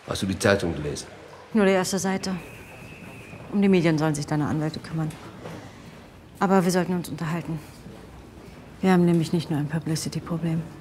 Hast du die Zeitung gelesen? Nur die erste Seite. Um die Medien sollen sich deine Anwälte kümmern. Aber wir sollten uns unterhalten. Wir haben nämlich nicht nur ein Publicity-Problem.